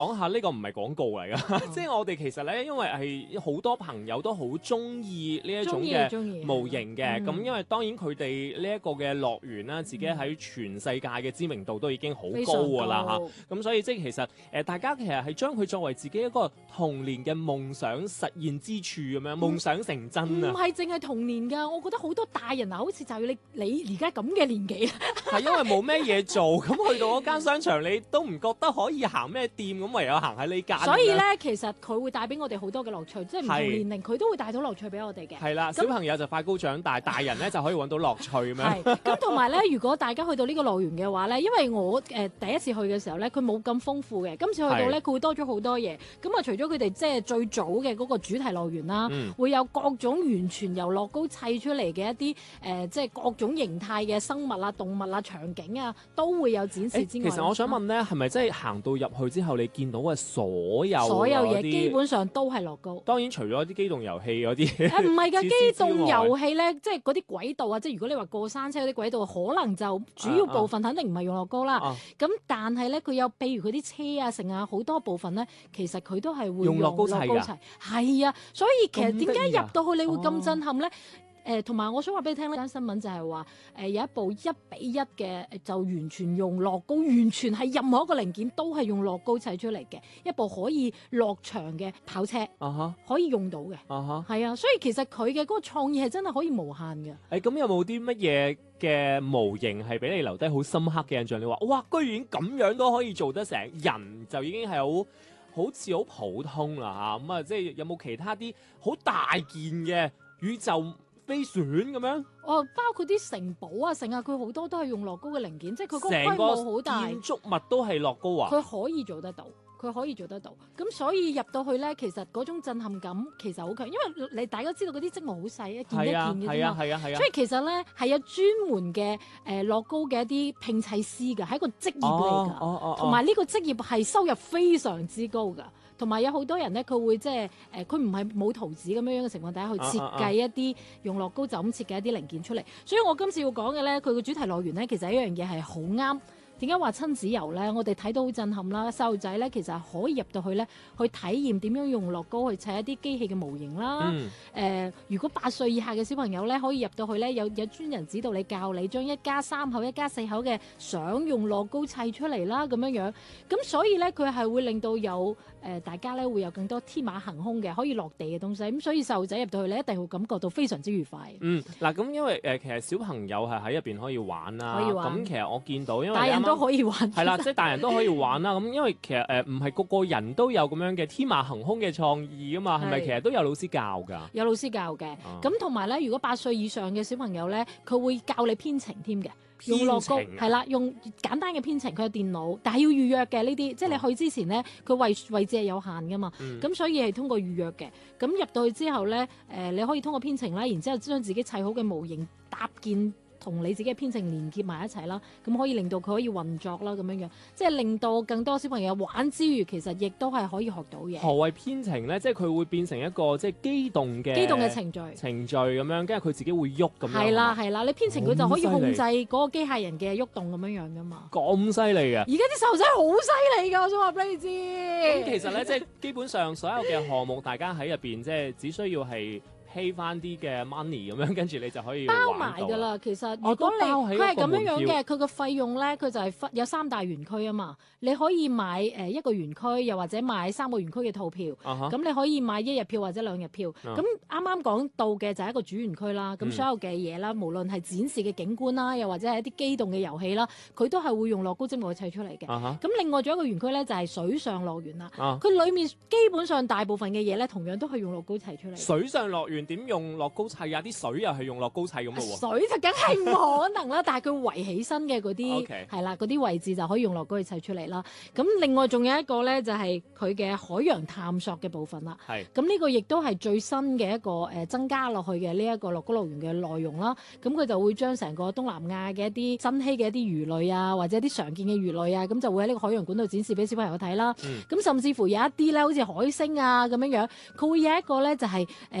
講下呢個唔係廣告嚟㗎，即係我哋其實咧，因為係好多朋友都好中意呢一種嘅模型嘅，咁因為當然佢哋呢一個嘅樂園啦，自己喺全世界嘅知名度都已經好高㗎啦嚇，咁所以即係其實大家其實係將佢作為自己一個童年嘅夢想實現之處咁樣，夢想成真啊！ 唔係淨係童年㗎，我覺得好多大人啊，好似就係你而家咁嘅年紀， 係因為冇咩嘢做，咁去到嗰間商場你都唔覺得可以行咩店咁。唯有行喺呢間， 所以咧，其實佢會帶俾我哋好多嘅樂趣，即係唔同年齡佢都會帶到樂趣俾我哋嘅。 係啦，小朋友就快高長大，大人咧就可以揾到樂趣咁樣。 係咁，同埋咧，如果大家去到呢個樂園嘅話咧，因為我第一次去嘅時候咧，佢冇咁豐富嘅，今次去到咧，佢會多咗好多嘢。咁啊，除咗佢哋即係最早嘅嗰個主題樂園啦，會有各種完全由樂高砌出嚟嘅一啲即係各種形態嘅生物啊、動物啊、場景啊，都會有展示之外。 其實我想問咧，係咪即係行到入去之後，你見到嘅所有嘢基本上都係樂高。 當然除咗啲機動遊戲嗰啲， 唔係㗎，機動遊戲咧，即係嗰啲軌道啊，即係如果你話過山車嗰啲軌道，可能就主要部分肯定唔係用樂高啦。咁但係咧，佢有譬如佢啲車啊、成啊，好多部分咧，其實佢都係會用樂高砌㗎。係啊，所以其實點解入到去你會咁震撼咧？同埋我想話俾你聽呢單新聞就係話有一部1:1嘅就完全用樂高，完全係任何一個零件都係用樂高砌出嚟嘅一部可以落場嘅跑車，可以用到嘅，係啊，所以其實佢嘅嗰個創意係真係可以無限嘅。 咁有冇啲乜嘢嘅模型係俾你留低好深刻嘅印象？你話哇，居然咁樣都可以做得成，人就已經係好似好普通啦嚇，咁啊即係有冇其他啲好大件嘅宇宙飛船咁樣？ 包括啲城堡啊、成啊，佢好多都係用樂高嘅零件，即係佢嗰個規模好大。 成個建築物都係樂高啊！ 佢可以做得到。咁所以入到去咧，其實嗰種震撼感其實好強，因為你大家知道嗰啲積木好細，一件一件嘅啫嘛。係啊。所以其實咧係有專門嘅樂高嘅一啲拼砌師㗎，係一個職業嚟㗎。同埋呢個職業係收入非常之高㗎。同埋有好多人咧，佢會即係佢唔係冇圖紙咁樣嘅情況底下去設計一啲用樂高就咁設計一啲零件出嚟。所以我今次要講嘅咧，佢個主題樂園咧，其實一樣嘢係好啱。點解話親子遊咧？我哋睇到好震撼啦！細路仔咧，其實可以入到去咧，去體驗點樣用樂高去砌一啲機器嘅模型啦。如果8歲以下嘅小朋友咧，可以入到去咧，有專人指導你教你將一家3口、一家4口嘅相用樂高砌出嚟啦，咁樣。咁所以咧，佢係會令到有大家咧會有更多天馬行空嘅可以落地嘅東西。咁所以細路仔入到去咧，一定會感覺到非常之愉快。 嗱咁因為其實小朋友係喺入邊可以玩啦。可以玩。咁其實我見到因為大人都可以玩， 係啦，即係大人都可以玩啦。咁因為其實唔係個個人都有咁樣嘅天馬行空嘅創意噶嘛，係咪其實都有老師教㗎？有老師教嘅。咁同埋咧，如果8歲以上嘅小朋友咧，佢會教你編程添嘅。用樂高係啦，用簡單嘅編程，佢有電腦，但係要預約嘅呢啲，即係你去之前咧，佢位置係有限㗎嘛。咁所以係通過預約嘅。咁入到去之後咧，你可以通過編程啦，然之後將自己砌好嘅模型搭建，同你自己嘅編程連結埋一齊啦，咁可以令到佢可以運作啦，咁樣即係令到更多小朋友玩之餘，其實亦都係可以學到嘢。何謂編程咧？即係佢會變成一個即係機動嘅程序咁樣，跟住佢自己會喐咁樣。係啦，你編程佢就可以控制嗰個機械人嘅喐動咁樣噶嘛。咁犀利嘅！而家啲細路仔好犀利㗎，我想話俾你知。咁其實咧，即係基本上所有嘅項目，大家喺入邊即係只需要係pay 翻啲嘅 money 咁樣，跟住你就可以包埋㗎啦。其實如果佢係咁樣嘅，佢個費用咧，佢就係有3大園區啊嘛。你可以買一個園區，又或者買3個園區嘅套票。咁你可以買1日票或者2日票。咁啱啱講到嘅就係一個主園區啦。咁所有嘅嘢啦，無論係展示嘅景觀啦，又或者係一啲機動嘅遊戲啦，佢都係會用樂高積木去砌出嚟嘅。咁另外仲有一個園區咧，就係水上樂園啦。佢裡面基本上大部分嘅嘢咧，同樣都係用樂高砌出嚟。水上樂園點用樂高砌啊？啲水又係用樂高砌咁嘅喎。水就梗係唔可能啦，但係佢圍起身嘅嗰啲係啦，嗰啲位置就可以用樂高去砌出嚟啦。咁另外仲有一個咧，就係佢嘅海洋探索嘅部分啦。咁呢個亦都係最新嘅一個增加落去嘅呢一個樂高樂園嘅內容啦。咁佢就會將成個東南亞嘅一啲新興嘅一啲魚類啊，或者一啲常見嘅魚類啊，咁就會喺呢個海洋館度展示俾小朋友睇啦。咁甚至乎有一啲咧，好似海星啊咁樣樣，佢會有一個咧就係觸摸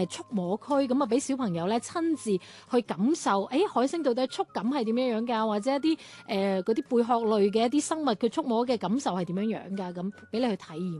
摸區，咁啊俾小朋友咧親自去感受，海星到底觸感係點樣樣㗎，或者一啲嗰啲貝殼類嘅一啲生物佢觸摸嘅感受係點樣樣㗎，咁俾你去體驗。